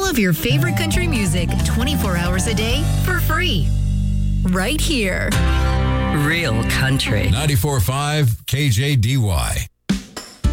of your favorite country music 24 hours a day for free. Right here. Real country. 94.5 KJDY.